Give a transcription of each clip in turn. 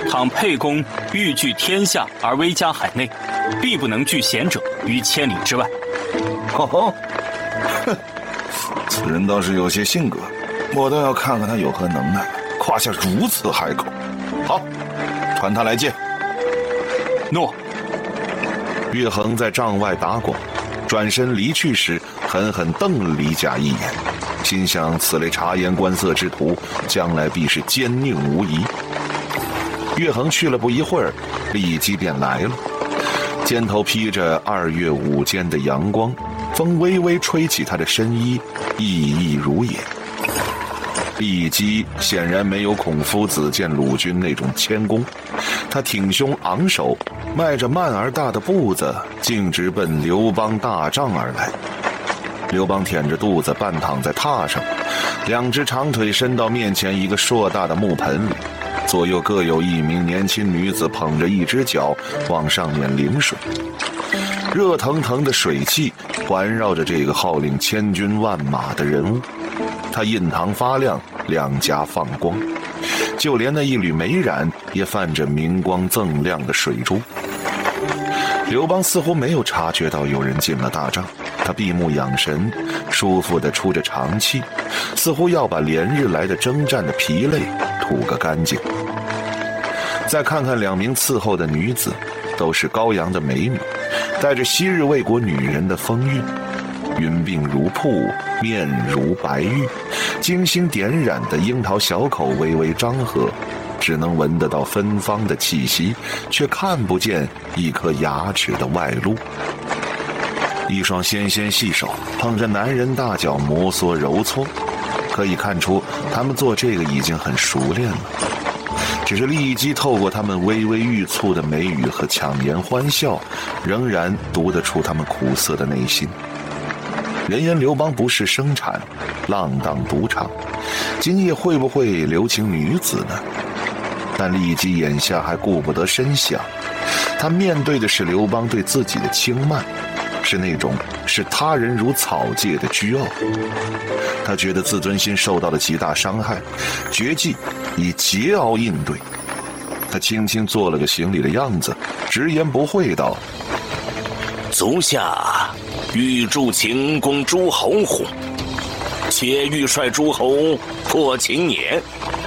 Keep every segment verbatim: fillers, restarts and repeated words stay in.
倘沛公欲据天下而威加海内，必不能拒贤者于千里之外。 哦，哼，此人倒是有些性格，我倒要看看他有何能耐，夸下如此海口。好，传他来见。 诺。 岳衡在帐外打广，转身离去时，狠狠瞪了李甲一眼，心想此类察言观色之徒，将来必是奸佞无疑。岳衡去了不一会儿，李基便来了，肩头披着二月午间的阳光，风微微吹起他的身衣，熠熠如也。李基显然没有孔夫子见鲁军那种谦恭，他挺胸昂首，迈着慢而大的步子，径直奔刘邦大帐而来。刘邦舔着肚子半躺在榻上，两只长腿伸到面前一个硕大的木盆里，左右各有一名年轻女子捧着一只脚往上面淋水。热腾腾的水汽环绕着这个号令千军万马的人物，他印堂发亮，两颊放光，就连那一缕眉染也泛着明光锃亮的水珠。刘邦似乎没有察觉到有人进了大帐，他闭目养神，舒服地出着长气，似乎要把连日来的征战的疲累吐个干净。再看看两名伺候的女子，都是高阳的美女，带着昔日魏国女人的风韵，云鬓如瀑，面如白玉，精心点染的樱桃小口微微张合，只能闻得到芬芳的气息，却看不见一颗牙齿的外露。一双纤纤细手捧着男人大脚摩挲揉搓，可以看出他们做这个已经很熟练了。只是利基透过他们微微欲蹙的眉宇和强颜欢笑，仍然读得出他们苦涩的内心。人言刘邦不是生产，浪荡赌场，今夜会不会留情女子呢？但利基眼下还顾不得深想，他面对的是刘邦对自己的轻慢，是那种视他人如草芥的倨傲。他觉得自尊心受到了极大伤害，决计以桀骜应对。他轻轻做了个行礼的样子，直言不讳道： 足下欲助秦攻诸侯乎？且欲率诸侯破秦也。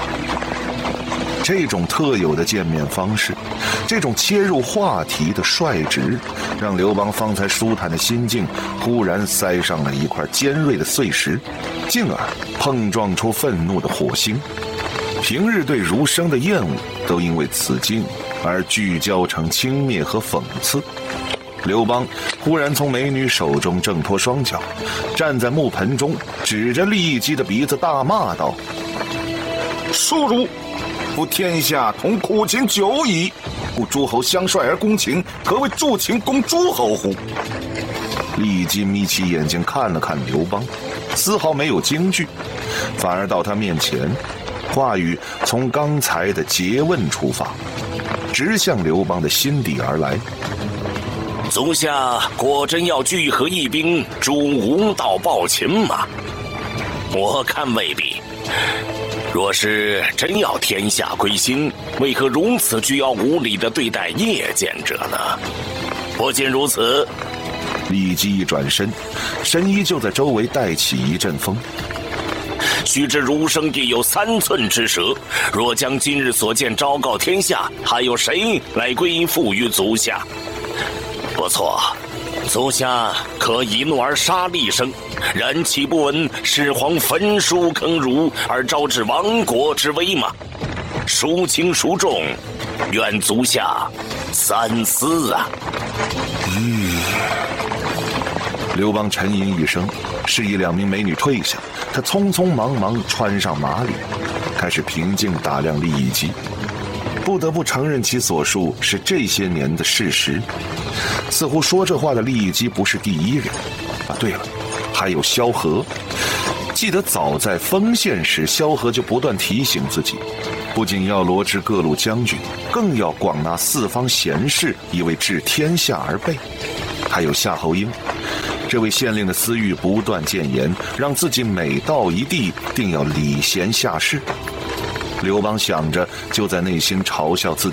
这种特有的见面方式，这种切入话题的率直，让刘邦方才舒坦的心境忽然塞上了一块尖锐的碎石，进而碰撞出愤怒的火星。平日对儒生的厌恶都因为此境而聚焦成轻蔑和讽刺。刘邦忽然从美女手中挣脱双脚，站在木盆中，指着利基的鼻子大骂道：庶儒，夫天下同苦秦久矣，故诸侯相率而攻秦，何谓助秦攻诸侯乎？利基眯起眼睛看了看刘邦，丝毫没有惊惧，反而到他面前，话语从刚才的诘问出发，直向刘邦的心底而来。 足下果真要聚合义兵，助无道暴秦吗？我看未必。若是真要天下归心，为何如此倨傲无礼地对待夜见者呢？不仅如此， 利基一转身，身衣就在周围带起一阵风。 须知儒生亦有三寸之舌，若将今日所见昭告天下，还有谁来归附于足下？不错，足下可以怒而杀厉声，然岂不闻始皇焚书坑儒，而招致亡国之危吗？孰轻孰重，愿足下三思啊！ 嗯。刘邦沉吟一声，示意两名美女退下，他匆匆忙忙穿上马履，开始平静打量利基。不得不承认其所述是这些年的事实。似乎说这话的利基不是第一人啊，对了，还有萧何。记得早在丰县时，萧何就不断提醒自己，不仅要罗织各路将军，更要广纳四方贤士，以为治天下而备。还有夏侯婴，这位县令的私欲不断谏言，让自己每到一地定要礼贤下士。刘邦想着，就在内心嘲笑自己